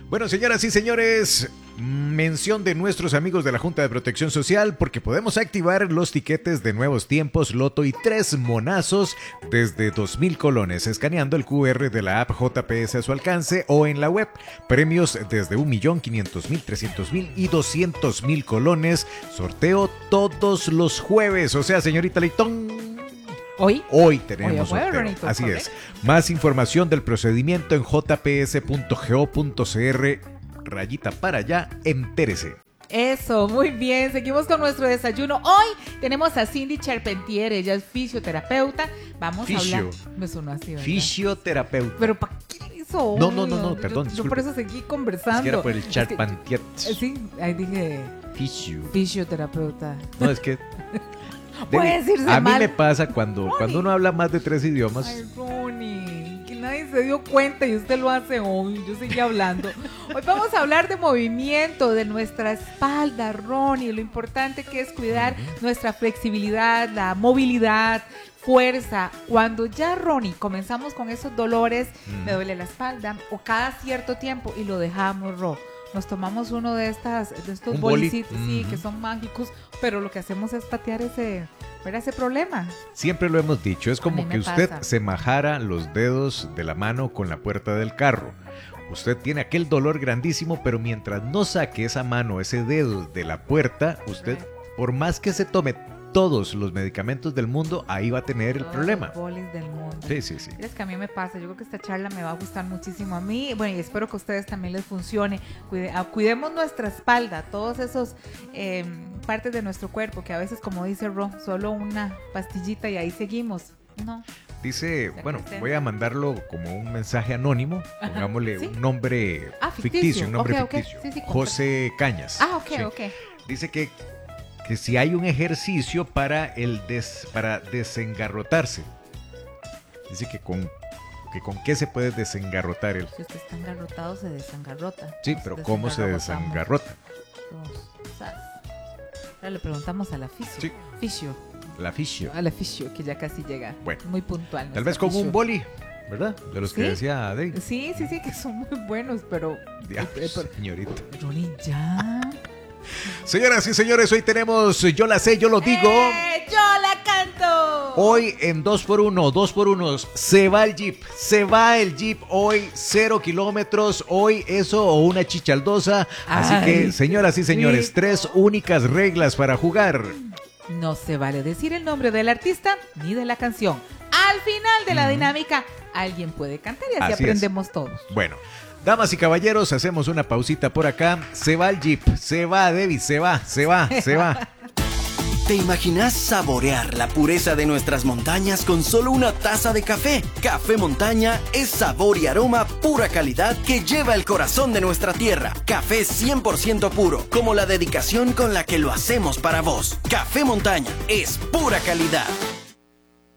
Bueno, señoras y señores, mención de nuestros amigos de la Junta de Protección Social, porque podemos activar los tiquetes de Nuevos Tiempos, Loto y 3 monazos desde 2,000 colones, escaneando el QR de la app JPS a su alcance o en la web. Premios desde 1.500.000, 300.000 y 200.000 colones. Sorteo todos los jueves. O sea, señorita Leitón, Hoy tenemos sorteo. Ronito, así es. Más información del procedimiento en jps.go.cr. Para allá, entérese. Eso, muy bien. Seguimos con nuestro desayuno. Hoy tenemos a Cindy Charpentier. Ella es fisioterapeuta. Vamos a hablar. Me sonó así, ¿verdad? Fisioterapeuta. ¿Pero para qué hizo? No, perdón. Yo por eso seguí conversando. Es que era por el Charpentier. Sí, ahí dije. Fisioterapeuta. No, es que. Puede decirse a mal. mí me pasa cuando uno habla más de 3 idiomas. Ay, Ronnie, que nadie se dio cuenta y usted lo hace hoy. Yo seguí hablando. Hoy vamos a hablar de movimiento, de nuestra espalda, Ronnie. Lo importante que es cuidar nuestra flexibilidad, la movilidad, fuerza. Cuando ya, Ronnie, comenzamos con esos dolores, me duele la espalda, o cada cierto tiempo y lo dejamos, nos tomamos uno de estos bolicitos, sí, que son mágicos, pero lo que hacemos es patear ese problema. Siempre lo hemos dicho, es como que usted se majara los dedos de la mano con la puerta del carro. Usted tiene aquel dolor grandísimo, pero mientras no saque esa mano, ese dedo de la puerta, usted, por más que se tome todos los medicamentos del mundo, ahí va a tener el problema. Los bolis del mundo. Sí. Es que a mí me pasa, yo creo que esta charla me va a gustar muchísimo a mí, bueno, y espero que a ustedes también les funcione. Cuidemos nuestra espalda, todos esos partes de nuestro cuerpo, que a veces, como dice Ro, solo una pastillita y ahí seguimos. No. Dice, bueno, voy a mandarlo como un mensaje anónimo, pongámosle un nombre ficticio, un nombre ficticio. Sí, José Cañas. Ok. Dice que si hay un ejercicio para desengarrotarse. Dice que con qué se puede desengarrotar él. Si usted está engarrotado, se desengarrota. Sí, pero ¿cómo se desengarrota? Ahora le preguntamos a la fisio. Sí. La fisio. A la fisio, que ya casi llega. Bueno. Muy puntual. Tal vez con un boli, ¿verdad? De los que decía Dave. Sí, que son muy buenos, pero... Diablos, señorita. Ronnie, ya... Señoras y señores, hoy tenemos Yo la sé, yo lo digo. ¡Yo la canto! Hoy en 2x1, se va el Jeep hoy, 0 kilómetros, hoy eso o una chichaldosa. Así que, señoras y señores, 3 únicas reglas para jugar. No se vale decir el nombre del artista ni de la canción. Al final de la dinámica, alguien puede cantar y así aprendemos todos. Bueno. Damas y caballeros, hacemos una pausita por acá. Se va el Jeep, se va Debbie, se va. ¿Te imaginas saborear la pureza de nuestras montañas con solo una taza de café? Café Montaña es sabor y aroma pura calidad que lleva el corazón de nuestra tierra. Café 100% puro, como la dedicación con la que lo hacemos para vos. Café Montaña es pura calidad.